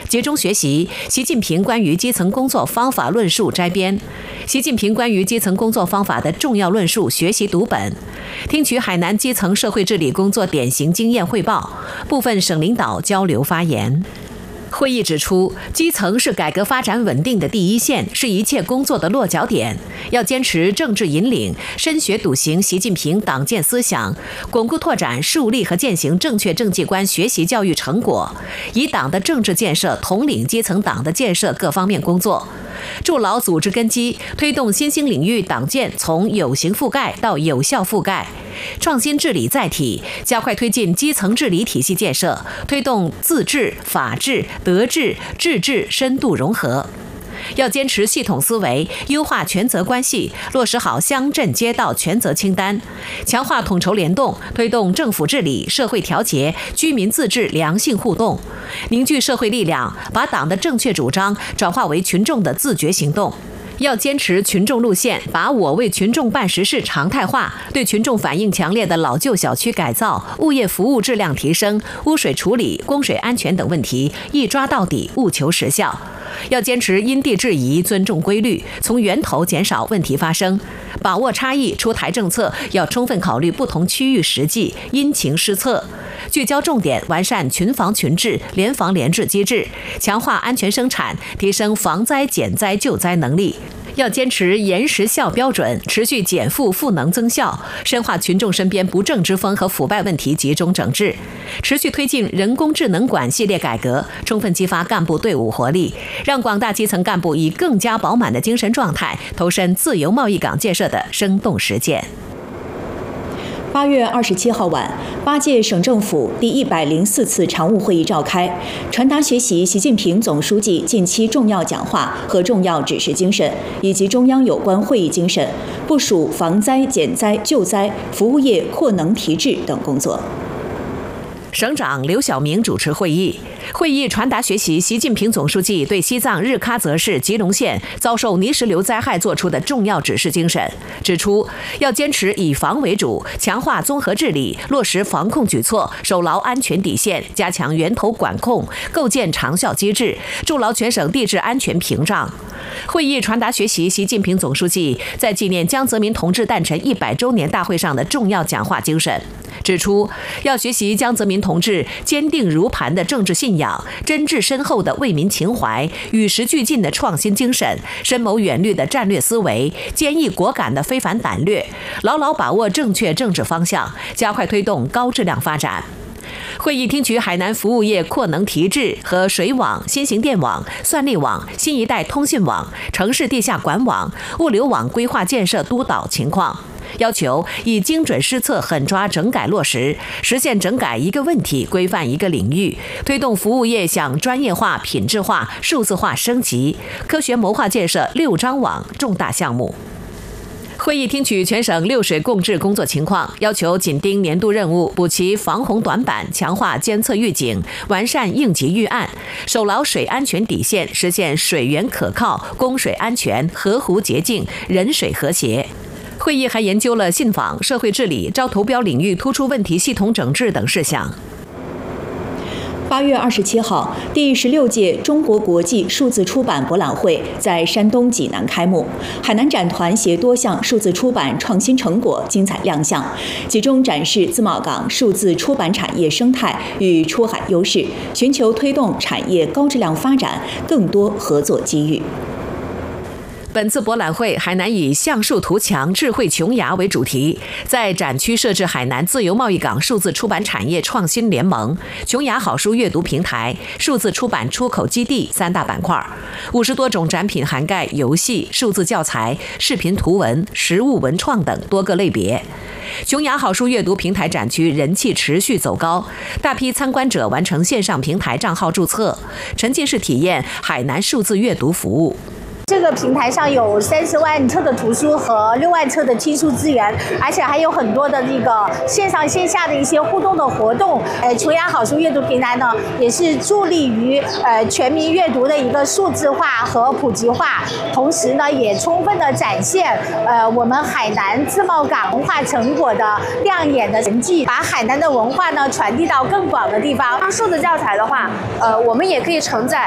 集中学习习近平关于基层工作方法论述摘编，习近平关于基层工作方法的重要论述学习读本，听取海南基层社会治理工作典型经验汇报，部分省领导交流发言。会议指出，基层是改革发展稳定的第一线，是一切工作的落脚点。要坚持政治引领，深学笃行习近平党建思想，巩固拓展树立和践行正确政绩观学习教育成果，以党的政治建设统领基层党的建设各方面工作，筑牢组织根基，推动新兴领域党建从有形覆盖到有效覆盖，创新治理载体，加快推进基层治理体系建设，推动自治、法治、德治、治治深度融合。要坚持系统思维，优化权责关系，落实好乡镇街道权责清单，强化统筹联动，推动政府治理、社会调节、居民自治良性互动，凝聚社会力量，把党的正确主张转化为群众的自觉行动。要坚持群众路线，把我为群众办实事常态化，对群众反映强烈的老旧小区改造、物业服务质量提升、污水处理、供水安全等问题一抓到底，务求实效。要坚持因地制宜，尊重规律，从源头减少问题发生，把握差异，出台政策要充分考虑不同区域实际，因情施策，聚焦重点，完善群防群治、联防联治机制，强化安全生产，提升防灾减灾救灾能力。要坚持严实效标准，持续减负赋能增效，深化群众身边不正之风和腐败问题集中整治，持续推进人工智能管系列改革，充分激发干部队伍活力，让广大基层干部以更加饱满的精神状态投身自由贸易港建设的生动实践。 8月27号晚，8届省政府第104次常务会议召开，传达学习习近平总书记近期重要讲话和重要指示精神，以及中央有关会议精神，部署防灾减灾救灾、服务业扩能提质等工作。 省长刘晓明主持会议。会议传达学习习近平总书记对西藏日喀则市吉隆县遭受泥石流灾害作出的重要指示精神，指出要坚持以防为主，强化综合治理，落实防控举措，守牢安全底线，加强源头管控，构建长效机制，筑牢全省地质安全屏障。会议传达学习习近平总书记在纪念江泽民同志诞辰100周年大会上的重要讲话精神，指出要学习江泽民同志坚定如磐的政治信仰、真挚深厚的为民情怀、与时俱进的创新精神、深谋远虑的战略思维、坚毅果敢的非凡胆略，牢牢把握正确政治方向，加快推动高质量发展。会议听取海南服务业扩能提质和水网、新型电网、算力网、新一代通信网、城市地下管网、物流网规划建设督导情况，要求以精准施策狠抓整改落实，实现整改一个问题规范一个领域，推动服务业向专业化、品质化、数字化升级，科学谋划建设6张网重大项目。会议听取全省6水共治工作情况，要求紧盯年度任务，补齐防洪短板，强化监测预警，完善应急预案，守牢水安全底线，实现水源可靠、供水安全、河湖洁净、人水和谐。会议还研究了信访、社会治理、招投标领域突出问题系统整治等事项。 8月27号，第16届中国国际数字出版博览会在山东济南开幕。海南展团携多项数字出版创新成果精彩亮相，集中展示自贸港数字出版产业生态与出海优势，寻求推动产业高质量发展更多合作机遇。 本次博览会，海南以橡树图强、智慧琼崖为主题，在展区设置海南自由贸易港数字出版产业创新联盟、琼崖好书阅读平台、数字出版出口基地3大板块，50多种展品涵盖游戏、数字教材、视频图文、实物文创等多个类别。琼崖好书阅读平台展区人气持续走高，大批参观者完成线上平台账号注册，沉浸式体验海南数字阅读服务。 这个平台上有30万册的图书和6万册的听书资源，而且还有很多的那个线上线下的一些互动的活动。琼崖好书阅读平台呢，也是助力于全民阅读的一个数字化和普及化，同时呢，也充分的展现我们海南自贸港文化成果的亮眼的成绩，把海南的文化呢传递到更广的地方。 数字教材的话，我们也可以承载